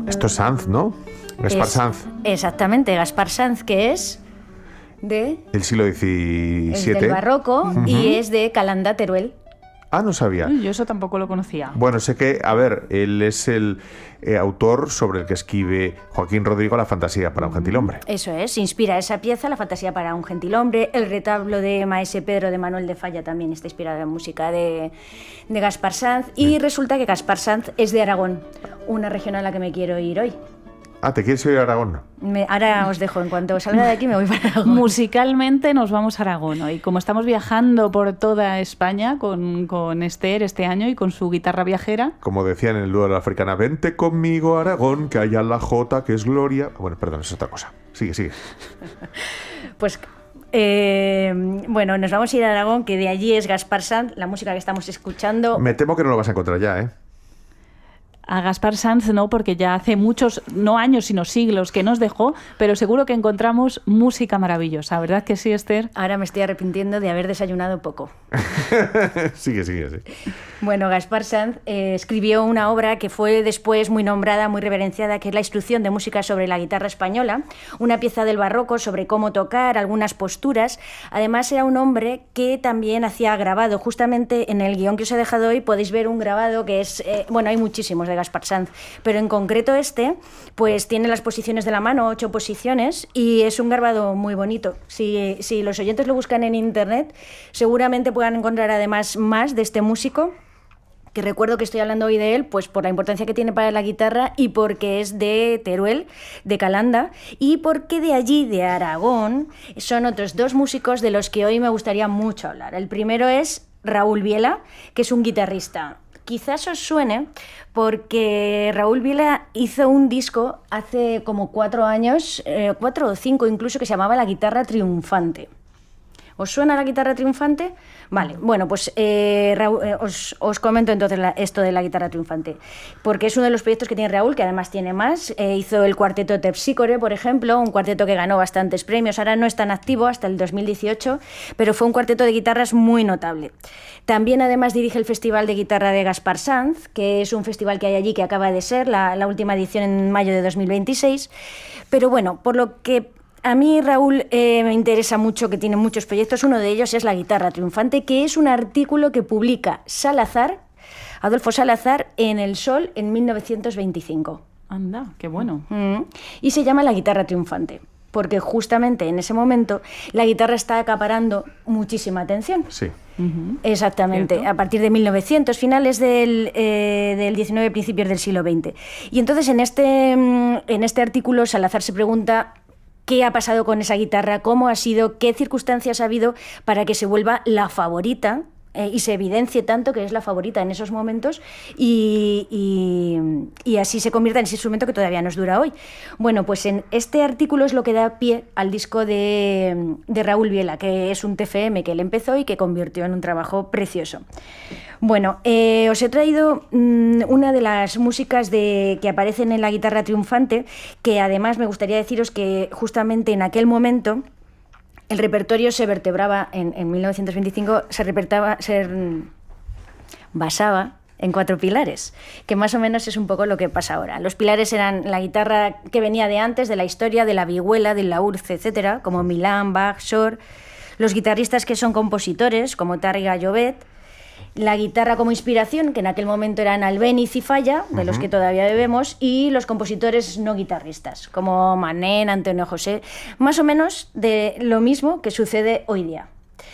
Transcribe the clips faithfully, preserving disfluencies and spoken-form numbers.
Esto es Sanz, ¿no? Gaspar Es, Sanz. Exactamente, Gaspar Sanz, que es de... Del siglo diecisiete. Es del barroco Uh-huh. y es de Calanda, Teruel. Ah, no sabía. Yo eso tampoco lo conocía. Bueno, sé que, a ver, él es el eh, autor sobre el que escribe Joaquín Rodrigo La fantasía para un gentilhombre. Eso es, inspira esa pieza, La fantasía para un gentilhombre. El retablo de Maese Pedro de Manuel de Falla también está inspirado en música de, de Gaspar Sanz. Y sí. Resulta que Gaspar Sanz es de Aragón, una región a la que me quiero ir hoy. Ah, ¿te quieres ir a Aragón? Me, ahora os dejo, en cuanto salga de aquí me voy para Aragón. Musicalmente nos vamos a Aragón hoy. Como estamos viajando por toda España con, con Esther este año y con su guitarra viajera. Como decían en el dúo de la africana, vente conmigo a Aragón, que haya la jota, que es gloria. Bueno, perdón, es otra cosa. Sigue, sigue. Pues... Eh, bueno, nos vamos a ir a Aragón, que de allí es Gaspar Sanz, la música que estamos escuchando. Me temo que no lo vas a encontrar ya, ¿eh? A Gaspar Sanz no, porque ya hace muchos, no años, sino siglos que nos dejó, pero seguro que encontramos música maravillosa, ¿verdad que sí, Esther? Ahora me estoy arrepintiendo de haber desayunado poco. Sigue, sigue, sí. Bueno, Gaspar Sanz eh, escribió una obra que fue después muy nombrada, muy reverenciada, que es la Instrucción de música sobre la guitarra española, una pieza del barroco sobre cómo tocar, algunas posturas. Además, era un hombre que también hacía grabado. Justamente en el guión que os he dejado hoy podéis ver un grabado que es, eh, bueno, hay muchísimos de Gaspar Sanz, pero en concreto este, pues tiene las posiciones de la mano, ocho posiciones, y es un grabado muy bonito. Si, si los oyentes lo buscan en internet, seguramente puedan encontrar además más de este músico, que recuerdo que estoy hablando hoy de él, pues por la importancia que tiene para la guitarra y porque es de Teruel, de Calanda, y porque de allí, de Aragón, son otros dos músicos de los que hoy me gustaría mucho hablar. El primero es Raúl Viela, que es un guitarrista. Quizás os suene porque Raúl Viela hizo un disco hace como cuatro años, eh, cuatro o cinco incluso, que se llamaba La guitarra triunfante. ¿Os suena la guitarra triunfante? Vale, bueno, pues eh, Raúl, eh, os, os comento entonces la, esto de la guitarra triunfante, porque es uno de los proyectos que tiene Raúl, que además tiene más. Eh, hizo el cuarteto Terpsícore, por ejemplo, un cuarteto que ganó bastantes premios. Ahora no es tan activo hasta el dos mil dieciocho, pero fue un cuarteto de guitarras muy notable. También además dirige el Festival de Guitarra de Gaspar Sanz, que es un festival que hay allí que acaba de ser, la, la última edición en mayo de dos mil veintiséis. Pero bueno, por lo que a mí Raúl eh, me interesa mucho, que tiene muchos proyectos. Uno de ellos es La guitarra triunfante, que es un artículo que publica Salazar, Adolfo Salazar, en El Sol en mil novecientos veinticinco. Anda, qué bueno. Mm. Y se llama La guitarra triunfante, porque justamente en ese momento la guitarra está acaparando muchísima atención. Sí. Uh-huh. Exactamente, ¿cierto? A partir de mil novecientos, finales del, eh, del diecinueve, principios del siglo veinte. Y entonces en este, en este artículo Salazar se pregunta qué ha pasado con esa guitarra, cómo ha sido, qué circunstancias ha habido para que se vuelva la favorita eh, y se evidencie tanto que es la favorita en esos momentos y, y, y así se convierta en ese instrumento que todavía nos dura hoy. Bueno, pues en este artículo es lo que da pie al disco de, de Raúl Viela, que es un T F M que él empezó y que convirtió en un trabajo precioso. Bueno, eh, os he traído mmm, una de las músicas de, que aparecen en La guitarra triunfante, que además me gustaría deciros que justamente en aquel momento el repertorio se vertebraba, en, en mil novecientos veinticinco, se, repertaba, se basaba en cuatro pilares, que más o menos es un poco lo que pasa ahora. Los pilares eran la guitarra que venía de antes, de la historia, de la vihuela, del laúd, etcétera, como Milán, Bach, Shor, los guitarristas que son compositores, como Tárrega Llobet, la guitarra como inspiración, que en aquel momento eran Albéniz y Falla, de uh-huh. los que todavía bebemos, y los compositores no guitarristas, como Manén, Antonio José, más o menos de lo mismo que sucede hoy día.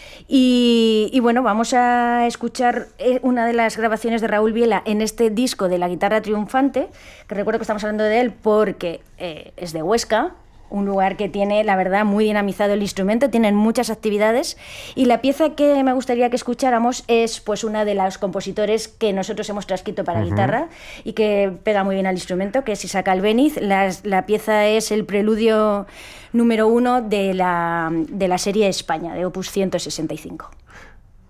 Y, y bueno, vamos a escuchar una de las grabaciones de Raúl Viela en este disco de La guitarra triunfante, que recuerdo que estamos hablando de él porque eh, es de Huesca, un lugar que tiene, la verdad, muy dinamizado el instrumento, tienen muchas actividades, y la pieza que me gustaría que escucháramos es pues una de los compositores que nosotros hemos transcrito para uh-huh. guitarra y que pega muy bien al instrumento, que es Isaac Albéniz. La, la pieza es el preludio número uno de la, de la serie España, de Opus ciento sesenta y cinco.